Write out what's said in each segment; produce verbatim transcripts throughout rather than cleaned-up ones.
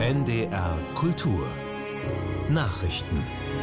N D R Kultur Nachrichten.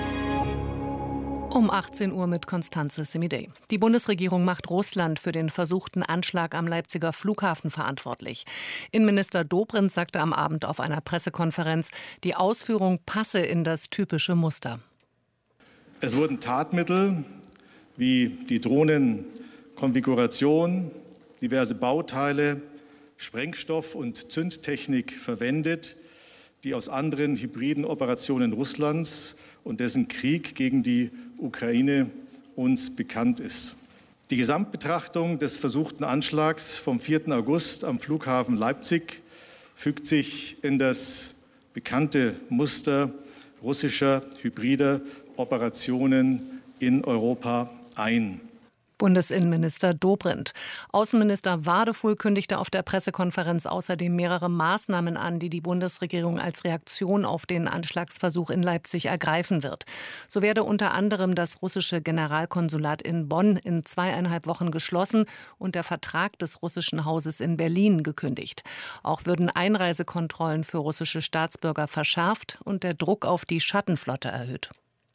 Um achtzehn Uhr mit Constanze Semidey. Die Bundesregierung macht Russland für den versuchten Anschlag am Leipziger Flughafen verantwortlich. Innenminister Dobrindt sagte am Abend auf einer Pressekonferenz, die Ausführung passe in das typische Muster. Es wurden Tatmittel wie die Drohnenkonfiguration, diverse Bauteile, Sprengstoff und Zündtechnik verwendet, die aus anderen hybriden Operationen Russlands und dessen Krieg gegen die Ukraine uns bekannt ist. Die Gesamtbetrachtung des versuchten Anschlags vom vierten August am Flughafen Leipzig fügt sich in das bekannte Muster russischer hybrider Operationen in Europa ein. Bundesinnenminister Dobrindt. Außenminister Wadefuhl kündigte auf der Pressekonferenz außerdem mehrere Maßnahmen an, die die Bundesregierung als Reaktion auf den Anschlagsversuch in Leipzig ergreifen wird. So werde unter anderem das russische Generalkonsulat in Bonn in zweieinhalb Wochen geschlossen und der Vertrag des russischen Hauses in Berlin gekündigt. Auch würden Einreisekontrollen für russische Staatsbürger verschärft und der Druck auf die Schattenflotte erhöht.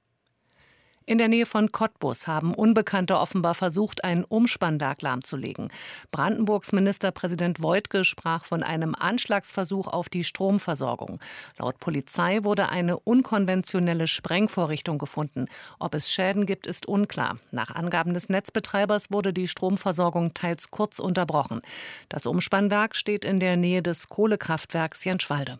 In der Nähe von Cottbus haben Unbekannte offenbar versucht, einen Umspannwerk lahmzulegen. Brandenburgs Ministerpräsident Woidke sprach von einem Anschlagsversuch auf die Stromversorgung. Laut Polizei wurde eine unkonventionelle Sprengvorrichtung gefunden. Ob es Schäden gibt, ist unklar. Nach Angaben des Netzbetreibers wurde die Stromversorgung teils kurz unterbrochen. Das Umspannwerk steht in der Nähe des Kohlekraftwerks Jenschwalde.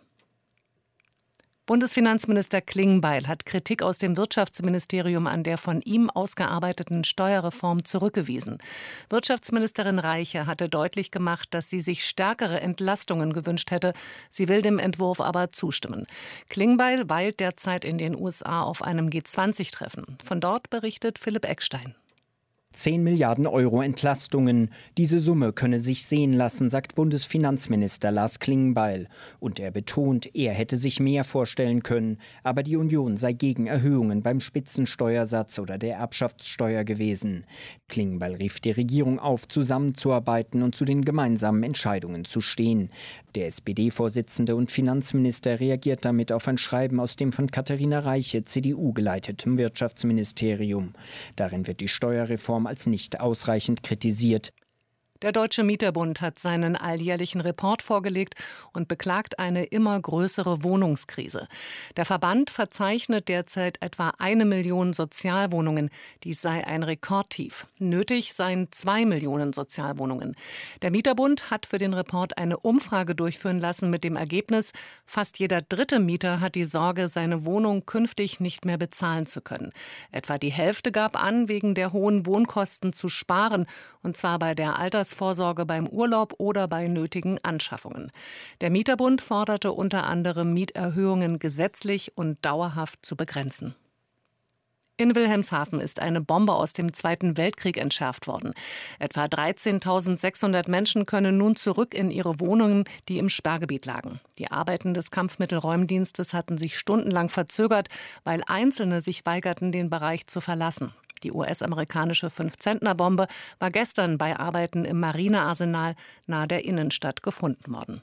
Bundesfinanzminister Klingbeil hat Kritik aus dem Wirtschaftsministerium an der von ihm ausgearbeiteten Steuerreform zurückgewiesen. Wirtschaftsministerin Reiche hatte deutlich gemacht, dass sie sich stärkere Entlastungen gewünscht hätte. Sie will dem Entwurf aber zustimmen. Klingbeil weilt derzeit in den U S A auf einem G zwanzig Treffen. Von dort berichtet Philipp Eckstein. zehn Milliarden Euro Entlastungen. Diese Summe könne sich sehen lassen, sagt Bundesfinanzminister Lars Klingbeil. Und er betont, er hätte sich mehr vorstellen können. Aber die Union sei gegen Erhöhungen beim Spitzensteuersatz oder der Erbschaftssteuer gewesen. Klingbeil rief die Regierung auf, zusammenzuarbeiten und zu den gemeinsamen Entscheidungen zu stehen. Der S P D-Vorsitzende und Finanzminister reagiert damit auf ein Schreiben aus dem von Katharina Reiche, C D U geleiteten Wirtschaftsministerium. Darin wird die Steuerreform als nicht ausreichend kritisiert. Der Deutsche Mieterbund hat seinen alljährlichen Report vorgelegt und beklagt eine immer größere Wohnungskrise. Der Verband verzeichnet derzeit etwa eine Million Sozialwohnungen. Dies sei ein Rekordtief. Nötig seien zwei Millionen Sozialwohnungen. Der Mieterbund hat für den Report eine Umfrage durchführen lassen mit dem Ergebnis, fast jeder dritte Mieter hat die Sorge, seine Wohnung künftig nicht mehr bezahlen zu können. Etwa die Hälfte gab an, wegen der hohen Wohnkosten zu sparen, und zwar bei der Alters Vorsorge beim Urlaub oder bei nötigen Anschaffungen. Der Mieterbund forderte unter anderem, Mieterhöhungen gesetzlich und dauerhaft zu begrenzen. In Wilhelmshaven ist eine Bombe aus dem Zweiten Weltkrieg entschärft worden. Etwa dreizehntausendsechshundert Menschen können nun zurück in ihre Wohnungen, die im Sperrgebiet lagen. Die Arbeiten des Kampfmittelräumdienstes hatten sich stundenlang verzögert, weil Einzelne sich weigerten, den Bereich zu verlassen. Die U S-amerikanische Fünf-Zentner-Bombe war gestern bei Arbeiten im Marinearsenal nahe der Innenstadt gefunden worden.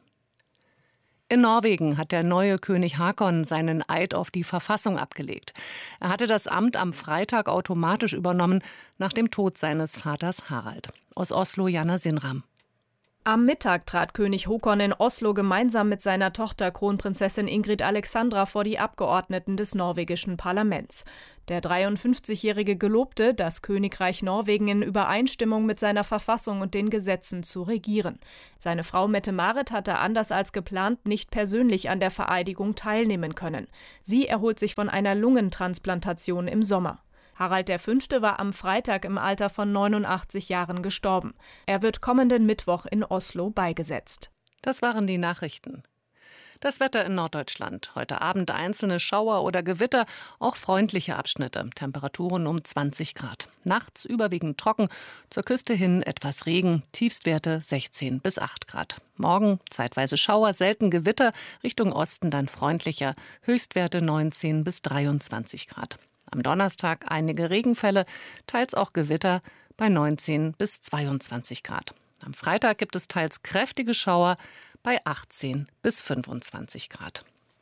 In Norwegen hat der neue König Haakon seinen Eid auf die Verfassung abgelegt. Er hatte das Amt am Freitag automatisch übernommen, nach dem Tod seines Vaters Harald. Aus Oslo, Jana Sinram. Am Mittag trat König Håkon in Oslo gemeinsam mit seiner Tochter Kronprinzessin Ingrid Alexandra vor die Abgeordneten des norwegischen Parlaments. Der dreiundfünfzigjährige gelobte, das Königreich Norwegen in Übereinstimmung mit seiner Verfassung und den Gesetzen zu regieren. Seine Frau Mette-Marit hatte anders als geplant nicht persönlich an der Vereidigung teilnehmen können. Sie erholt sich von einer Lungentransplantation im Sommer. Harald der Fünfte war am Freitag im Alter von neunundachtzig Jahren gestorben. Er wird kommenden Mittwoch in Oslo beigesetzt. Das waren die Nachrichten. Das Wetter in Norddeutschland. Heute Abend einzelne Schauer oder Gewitter, auch freundliche Abschnitte. Temperaturen um zwanzig Grad. Nachts überwiegend trocken, zur Küste hin etwas Regen, Tiefstwerte sechzehn bis acht Grad. Morgen zeitweise Schauer, selten Gewitter, Richtung Osten dann freundlicher, Höchstwerte neunzehn bis dreiundzwanzig Grad. Am Donnerstag einige Regenfälle, teils auch Gewitter bei neunzehn bis zweiundzwanzig Grad. Am Freitag gibt es teils kräftige Schauer bei achtzehn bis fünfundzwanzig Grad.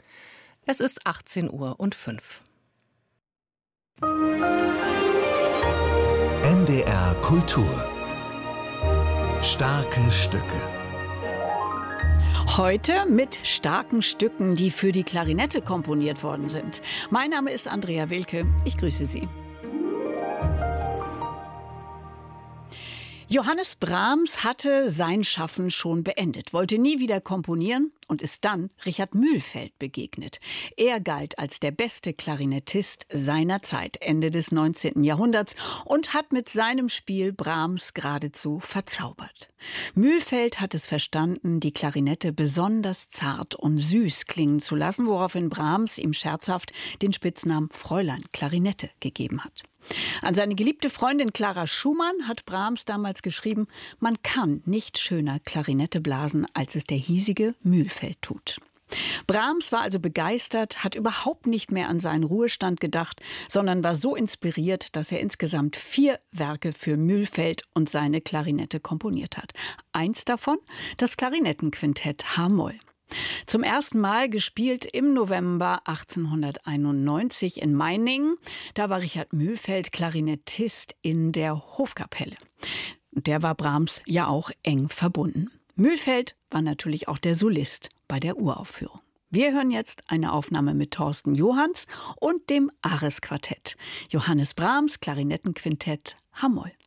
Es ist achtzehn Uhr und fünf. N D R Kultur. Starke Stücke. Heute mit starken Stücken, die für die Klarinette komponiert worden sind. Mein Name ist Andrea Wilke. Ich grüße Sie. Johannes Brahms hatte sein Schaffen schon beendet, wollte nie wieder komponieren und ist dann Richard Mühlfeld begegnet. Er galt als der beste Klarinettist seiner Zeit, Ende des neunzehnten Jahrhunderts, und hat mit seinem Spiel Brahms geradezu verzaubert. Mühlfeld hat es verstanden, die Klarinette besonders zart und süß klingen zu lassen, woraufhin Brahms ihm scherzhaft den Spitznamen Fräulein Klarinette gegeben hat. An seine geliebte Freundin Clara Schumann hat Brahms damals geschrieben, man kann nicht schöner Klarinette blasen, als es der hiesige Mühlfeld tut. Brahms war also begeistert, hat überhaupt nicht mehr an seinen Ruhestand gedacht, sondern war so inspiriert, dass er insgesamt vier Werke für Mühlfeld und seine Klarinette komponiert hat. Eins davon, das Klarinettenquintett H-Moll. Zum ersten Mal gespielt im November achtzehnhunderteinundneunzig in Meiningen. Da war Richard Mühlfeld Klarinettist in der Hofkapelle. Der war Brahms ja auch eng verbunden. Mühlfeld war natürlich auch der Solist bei der Uraufführung. Wir hören jetzt eine Aufnahme mit Thorsten Johanns und dem Ares-Quartett. Johannes Brahms Klarinettenquintett H-Moll.